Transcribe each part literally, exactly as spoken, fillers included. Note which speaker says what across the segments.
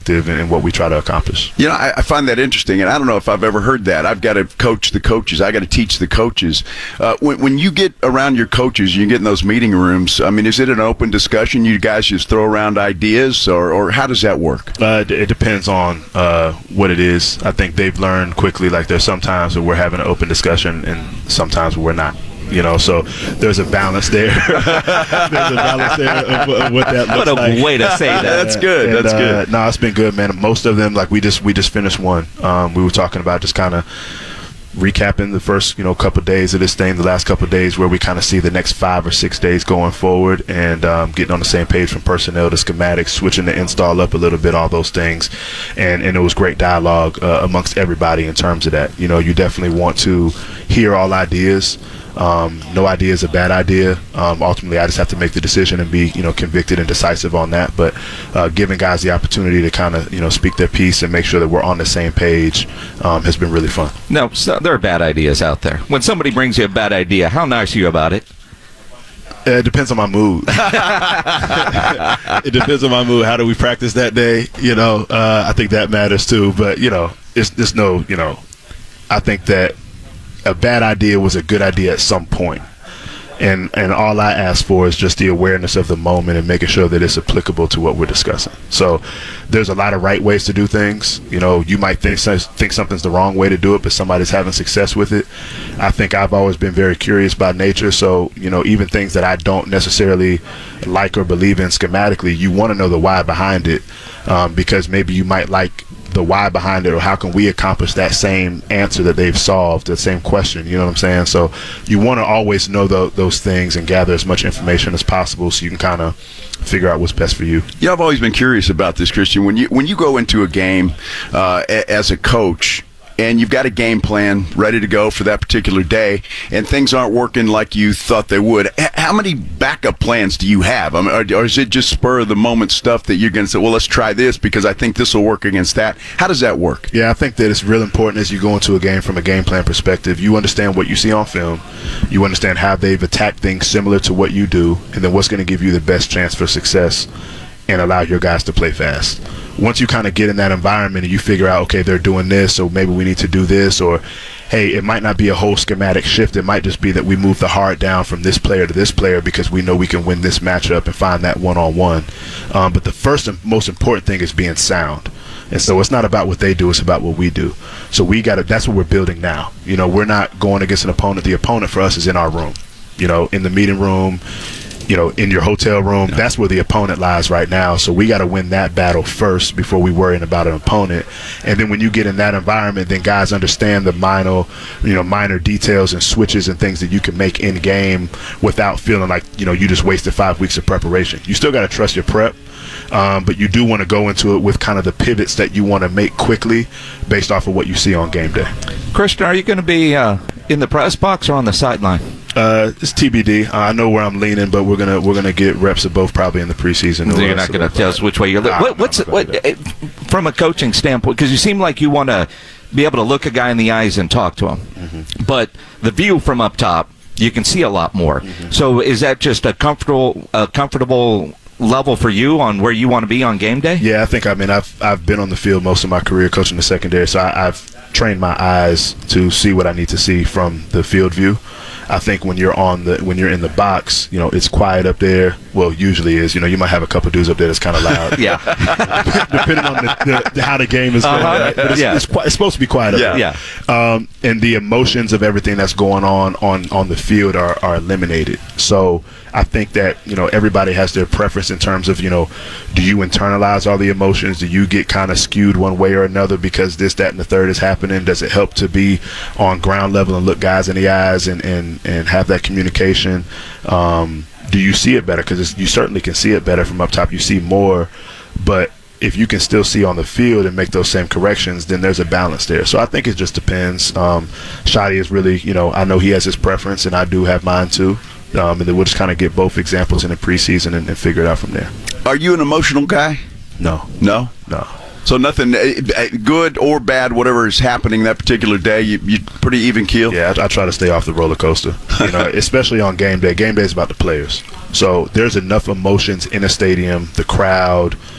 Speaker 1: effective in, in what we try to accomplish.
Speaker 2: You know, I, I find that interesting, and I don't know if I've ever heard that. I've got to coach the coaches. I got to teach the coaches. Uh, when, when you get around your coaches, you get in those meeting rooms, I mean, is it an open discussion? You guys just throw around ideas, or, or how does that work?
Speaker 1: Uh, it depends on uh, what it is. I think they've learned quickly, like there's sometimes where we're having an open discussion and sometimes where we're not. You know, so there's a balance there. There's a balance there of, of what that looks
Speaker 3: what a
Speaker 1: like.
Speaker 3: way to say that.
Speaker 2: That's good.
Speaker 1: And,
Speaker 2: That's
Speaker 1: uh,
Speaker 2: good.
Speaker 1: No, it's been good, man. Most of them, like we just we just finished one. Um, we were talking about just kind of recapping the first, you know, couple of days of this thing, the last couple of days where we kind of see the next five or six days going forward, and um, getting on the same page from personnel to schematics, switching the install up a little bit, all those things. And, and it was great dialogue uh, amongst everybody in terms of that. You know, you definitely want to hear all ideas. Um, no idea is a bad idea. Um, ultimately, I just have to make the decision and be, you know, convicted and decisive on that. But uh, giving guys the opportunity to kind of, you know, speak their piece and make sure that we're on the same page um, has been really fun.
Speaker 3: No, so there are bad ideas out there. When somebody brings you a bad idea, how nice are you about it?
Speaker 1: Uh, it depends on my mood. It depends on my mood. How do we practice that day? You know, uh, I think that matters too. But, you know, it's, it's no, you know, I think that a bad idea was a good idea at some point. And and all I ask for is just the awareness of the moment and making sure that it's applicable to what we're discussing. So there's a lot of right ways to do things. You know, you might think think something's the wrong way to do it, but somebody's having success with it. I think I've always been very curious by nature. So, you know, even things that I don't necessarily like or believe in schematically, you want to know the why behind it, um, because maybe you might like the why behind it, or how can we accomplish that same answer that they've solved, the same question, you know what I'm saying? So you want to always know the, those things and gather as much information as possible so you can kind of figure out what's best for you.
Speaker 2: Yeah, I've always been curious about this, Christian. When you when you go into a game uh, a, as a coach, and you've got a game plan ready to go for that particular day, and things aren't working like you thought they would, H- how many backup plans do you have? I mean, or, or is it just spur of the moment stuff that you're going to say, well, let's try this because I think this will work against that? How does that work?
Speaker 1: Yeah, I think that it's real important as you go into a game from a game plan perspective. You understand what you see on film. You understand how they've attacked things similar to what you do, and then what's going to give you the best chance for success and allow your guys to play fast. Once you kind of get in that environment and you figure out, okay, they're doing this, so maybe we need to do this, or hey, it might not be a whole schematic shift. It might just be that we move the hard down from this player to this player because we know we can win this matchup and find that one-on-one. Um, but the first and most important thing is being sound. And so it's not about what they do, it's about what we do. So we got to, that's what we're building now. You know, we're not going against an opponent. The opponent for us is in our room, you know, in the meeting room, you know, in your hotel room. That's where the opponent lies right now. So we got to win that battle first before we worrying about an opponent. And then when you get in that environment, then guys understand the minor, you know, minor details and switches and things that you can make in game without feeling like, you know, you just wasted five weeks of preparation. You still got to trust your prep. Um, but you do want to go into it with kind of the pivots that you want to make quickly based off of what you see on game day.
Speaker 3: Christian, are you going to be uh, in the press box or on the sideline?
Speaker 1: Uh, it's T B D. Uh, I know where I'm leaning, but we're gonna we're gonna get reps of both probably in the preseason.
Speaker 3: So you're not going to tell us which way you're looking. What, what's what from a coaching standpoint? Because you seem like you want to be able to look a guy in the eyes and talk to him, mm-hmm. but the view from up top, you can see a lot more. Mm-hmm. So is that just a comfortable a comfortable level for you on where you want to be on game day?
Speaker 1: Yeah, I think I mean I've I've been on the field most of my career coaching the secondary, so I, I've trained my eyes to see what I need to see from the field view. I think when you're on the when you're in the box, you know, it's quiet up there. Well, usually is. You know, you might have a couple dudes up there that's kind of loud.
Speaker 3: Yeah.
Speaker 1: Depending on the, the, how the game is going.
Speaker 3: Uh-huh.
Speaker 1: Right? But it's,
Speaker 3: yeah.
Speaker 1: it's, it's supposed to be quiet up
Speaker 3: yeah.
Speaker 1: there.
Speaker 3: Yeah.
Speaker 1: Um, and the emotions of everything that's going on on, on the field are, are eliminated. So I think that, you know, everybody has their preference in terms of, you know, do you internalize all the emotions? Do you get kind of skewed one way or another because this, that, and the third is happening? Does it help to be on ground level and look guys in the eyes and, and, and have that communication? Um, do you see it better? Because you certainly can see it better from up top. You see more, but if you can still see on the field and make those same corrections, then there's a balance there. So I think it just depends. Um, Shadi is really, you know, I know he has his preference and I do have mine too. Um, and then we'll just kind of get both examples in the preseason and, and figure it out from there.
Speaker 2: Are you an emotional guy?
Speaker 1: No.
Speaker 2: No?
Speaker 1: No.
Speaker 2: So nothing, uh, good or bad, whatever is happening that particular day, you, you pretty even keel?
Speaker 1: Yeah, I, I try to stay off the roller coaster, you know, especially on game day. Game day is about the players. So there's enough emotions in a stadium, the crowd,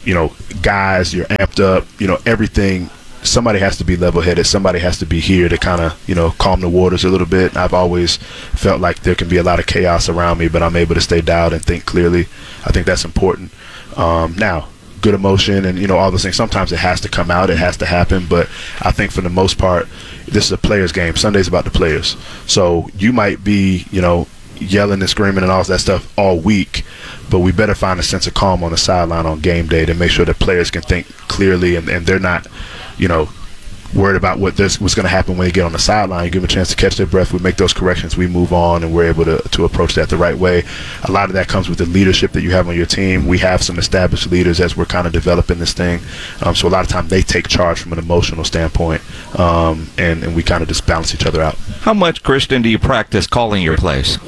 Speaker 1: you know, guys, you're amped up, you know, everything. Somebody has to be level-headed. Somebody has to be here to kind of, you know, calm the waters a little bit. I've always felt like there can be a lot of chaos around me, but I'm able to stay dialed and think clearly. I think that's important. Um, now, good emotion and, you know, all those things. Sometimes it has to come out. It has to happen. But I think for the most part, this is a players' game. Sunday's about the players. So you might be, you know, yelling and screaming and all that stuff all week, but we better find a sense of calm on the sideline on game day to make sure that players can think clearly and, and they're not, you know, worried about what this what's going to happen when they get on the sideline. You give them a chance to catch their breath. We make those corrections. We move on, and we're able to, to approach that the right way. A lot of that comes with the leadership that you have on your team. We have some established leaders as we're kind of developing this thing. Um, so a lot of times they take charge from an emotional standpoint, um, and, and we kind of just balance each other out.
Speaker 3: How much, Christian, do you practice calling your plays?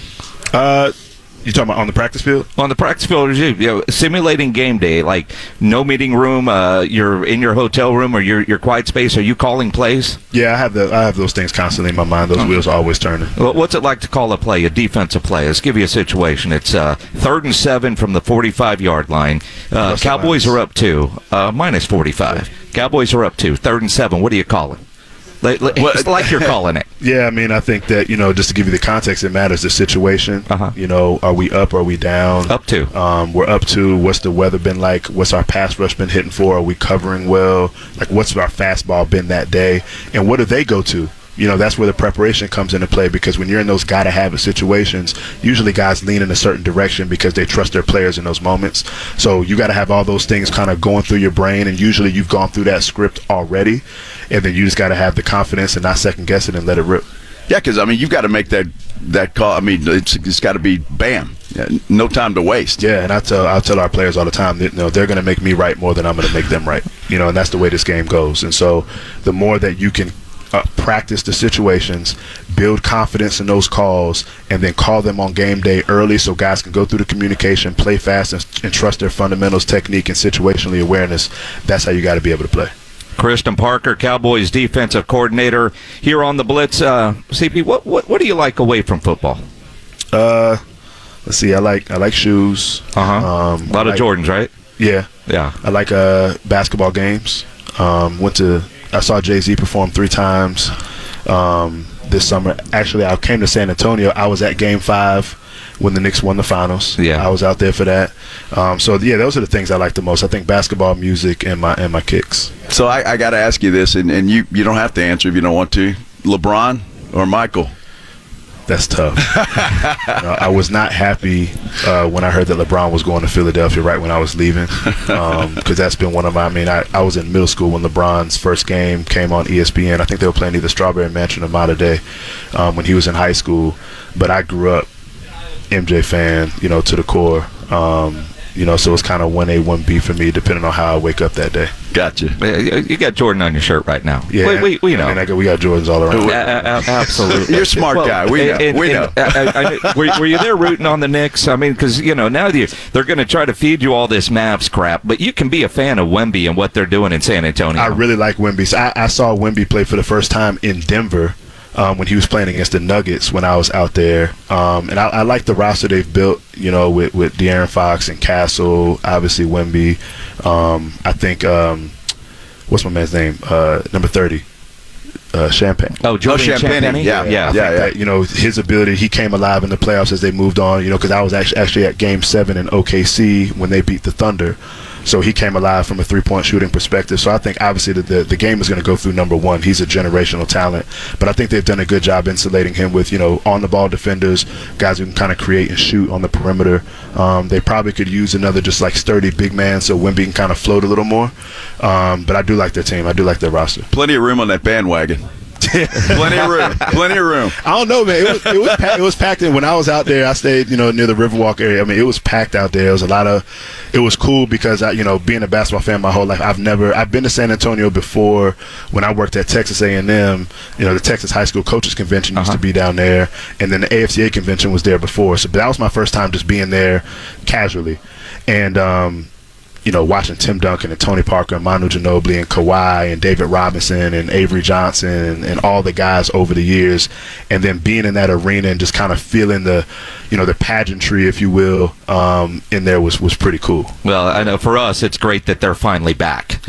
Speaker 1: Uh, you talking about on the practice field?
Speaker 3: On the practice field, you know, simulating game day, like no meeting room, uh, you're in your hotel room or your your quiet space. Are you calling plays?
Speaker 1: Yeah, I have the I have those things constantly in my mind. Those oh. wheels are always turning.
Speaker 3: Well, what's it like to call a play, a defensive play? Let's give you a situation. It's uh, third and seven from the forty-five yard line. Uh, Cowboys are up two, uh, minus forty-five. Yeah. Cowboys are up two, third and seven. What do you call it? Like, it's like you're calling it.
Speaker 1: Yeah, I mean, I think that, you know, just to give you the context, it matters the situation. Uh-huh. You know, are we up or are we down?
Speaker 3: Up to.
Speaker 1: Um, we're up to. What's the weather been like? What's our pass rush been hitting for? Are we covering well? Like, what's our fastball been that day? And what do they go to? You know, that's where the preparation comes into play, because when you're in those gotta-have-it situations, usually guys lean in a certain direction because they trust their players in those moments. So you got to have all those things kind of going through your brain, and usually you've gone through that script already, and then you just got to have the confidence and not second-guess it and let it rip.
Speaker 2: Yeah, because, I mean, you've got to make that that call. I mean, it's, it's got to be bam. Yeah, no time to waste.
Speaker 1: Yeah, and I tell I tell our players all the time that, you know, they're going to make me right more than I'm going to make them right. You know, and that's the way this game goes. And so the more that you can Uh, practice the situations, build confidence in those calls, and then call them on game day early so guys can go through the communication, play fast, and, and trust their fundamentals, technique, and situationally awareness. That's how you got to be able to play.
Speaker 3: Christian Parker, Cowboys defensive coordinator, here on the Blitz. Uh, C P, what, what what do you like away from football?
Speaker 1: Uh, let's see. I like I like shoes.
Speaker 3: Uh huh. Um, a lot of like, Jordans, right?
Speaker 1: Yeah.
Speaker 3: Yeah.
Speaker 1: I like uh basketball games. Um, went to. I saw Jay-Z perform three times um, this summer. Actually, I came to San Antonio. I was at Game Five when the Knicks won the finals.
Speaker 3: Yeah,
Speaker 1: I was out there for that. Um, so yeah, those are the things I like the most. I think basketball, music, and my and my kicks.
Speaker 2: So I, I got to ask you this, and, and you you don't have to answer if you don't want to. LeBron or Michael?
Speaker 1: That's tough. you know, I was not happy uh, when I heard that LeBron was going to Philadelphia right when I was leaving, because um, that's been one of my. I mean, I, I was in middle school when LeBron's first game came on E S P N. I think they were playing either Strawberry Mansion or Mater Dei um, when he was in high school. But I grew up M J fan, you know, to the core. Um, you know, so it's kind of one A, one B for me, depending on how I wake up that day.
Speaker 2: Gotcha.
Speaker 3: You got Jordan on your shirt right now.
Speaker 1: Yeah,
Speaker 3: we, we, we know.
Speaker 1: I mean, I got, we got Jordans all around.
Speaker 3: Uh, uh, absolutely.
Speaker 2: You're a smart well, guy. We know.
Speaker 3: And,
Speaker 2: we know.
Speaker 3: And, I, I, were, were you there rooting on the Knicks? I mean, because, you know, now they're, they're going to try to feed you all this Mavs crap, but you can be a fan of Wemby and what they're doing in San Antonio.
Speaker 1: I really like Wemby. So I, I saw Wemby play for the first time in Denver. Um, when he was playing against the Nuggets when I was out there. Um, and I, I like the roster they've built, you know, with, with De'Aaron Fox and Castle, obviously Wemby. Um, I think, um, what's my man's name? Uh, number thirty, uh, Champagne.
Speaker 3: Oh, Julian
Speaker 2: oh, Champagne.
Speaker 3: Champagne?
Speaker 2: Yeah,
Speaker 3: yeah.
Speaker 2: yeah.
Speaker 1: I think
Speaker 2: yeah,
Speaker 1: that, you know, his ability, he came alive in the playoffs as they moved on, you know, because I was actually, actually at Game seven in O K C when they beat the Thunder. So he came alive from a three-point shooting perspective. So I think obviously the, the, the game is going to go through number one. He's a generational talent. But I think they've done a good job insulating him with, you know, on-the-ball defenders, guys who can kind of create and shoot on the perimeter. Um, they probably could use another just like sturdy big man so Wemby can kind of float a little more. Um, but I do like their team. I do like their roster.
Speaker 2: Plenty of room on that bandwagon. Plenty of room. Plenty of room.
Speaker 1: I don't know, man. It was it was, packed, it was packed in. When I was out there, I stayed, you know, near the Riverwalk area. I mean, it was packed out there. It was a lot of. It was cool because I, you know, being a basketball fan my whole life, I've never. I've been to San Antonio before when I worked at Texas A and M. You know, the Texas High School Coaches Convention used uh-huh. to be down there, and then the A F C A convention was there before. So that was my first time just being there casually, and um. you know, watching Tim Duncan and Tony Parker and Manu Ginobili and Kawhi and David Robinson and Avery Johnson and, and all the guys over the years, and then being in that arena and just kind of feeling the, you know, the pageantry, if you will, um, in there was, was pretty cool.
Speaker 3: Well, I know for us, it's great that they're finally back.